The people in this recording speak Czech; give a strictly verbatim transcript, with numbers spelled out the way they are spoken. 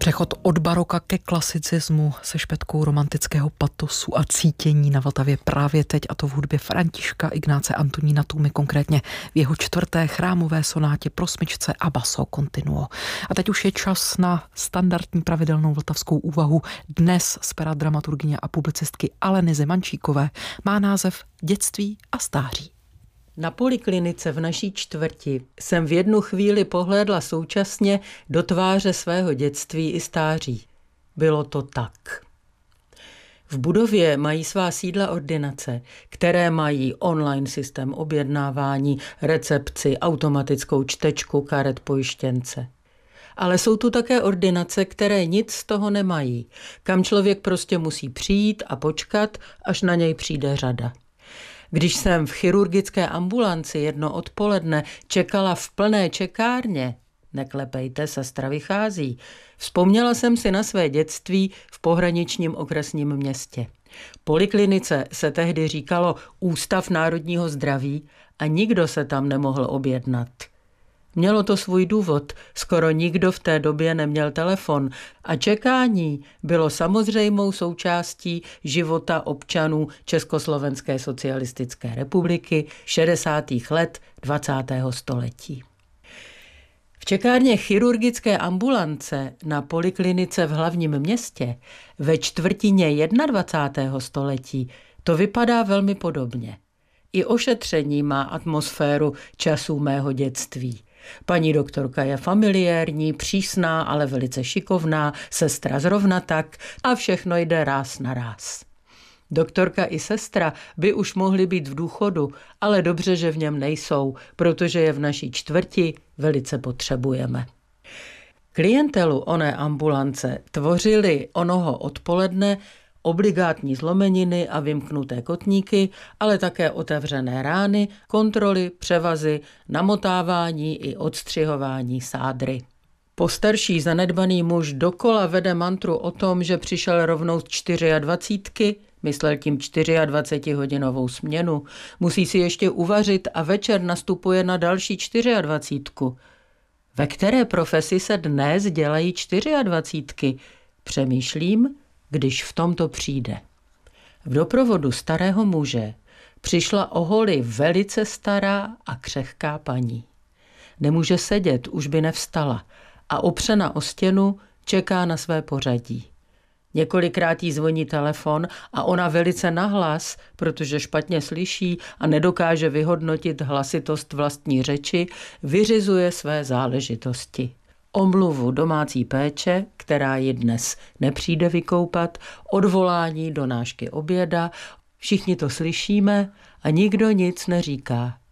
Přechod od baroka ke klasicismu se špetkou romantického patosu a cítění na Vltavě právě teď, a to v hudbě Františka Ignáce Antonína Tůmy, konkrétně v jeho čtvrté chrámové sonátě pro smyčce a basso continuo. A teď už je čas na standardní pravidelnou vltavskou úvahu. Dnes z pera dramaturgyně a publicistky Aleny Zemančíkové má název Dětství a stáří. Na poliklinice v naší čtvrti jsem v jednu chvíli pohlédla současně do tváře svého dětství i stáří. Bylo to tak. V budově mají svá sídla ordinace, které mají online systém objednávání, recepci, automatickou čtečku karet pojištěnce. Ale jsou tu také ordinace, které nic z toho nemají, kam člověk prostě musí přijít a počkat, až na něj přijde řada. Když jsem v chirurgické ambulanci jedno odpoledne čekala v plné čekárně, neklepejte, sestra vychází, vzpomněla jsem si na své dětství v pohraničním okresním městě. Poliklinice se tehdy říkalo Ústav národního zdraví a nikdo se tam nemohl objednat. Mělo to svůj důvod, skoro nikdo v té době neměl telefon a čekání bylo samozřejmou součástí života občanů Československé socialistické republiky šedesátých let dvacátého století. V čekárně chirurgické ambulance na poliklinice v hlavním městě ve čtvrtině dvacátého prvního století to vypadá velmi podobně. I ošetření má atmosféru časů mého dětství. Paní doktorka je familiérní, přísná, ale velice šikovná, sestra zrovna tak a všechno jde ráz na ráz. Doktorka i sestra by už mohly být v důchodu, ale dobře, že v něm nejsou, protože je v naší čtvrti velice potřebujeme. Klientelu oné ambulance tvořili onoho odpoledne obligátní zlomeniny a vymknuté kotníky, ale také otevřené rány, kontroly, převazy, namotávání i odstřihování sádry. Postarší zanedbaný muž dokola vede mantru o tom, že přišel rovnou z dvacítky, myslel tím dvacetihodinovou směnu, musí si ještě uvařit a večer nastupuje na další dvacítku. Ve které profesi se dnes dělají dvacítky? Přemýšlím, když v tomto přijde. V doprovodu starého muže přišla o holi velice stará a křehká paní. Nemůže sedět, už by nevstala a opřena o stěnu čeká na své pořadí. Několikrát jí zvoní telefon a ona velice nahlas, protože špatně slyší a nedokáže vyhodnotit hlasitost vlastní řeči, vyřizuje své záležitosti. Omluvu domácí péče, která ji dnes nepřijde vykoupat, odvolání do nášky oběda, všichni to slyšíme a nikdo nic neříká.